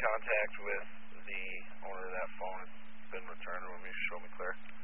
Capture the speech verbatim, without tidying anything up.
contact with the owner of that phone. It's been returned. Let me show me clear.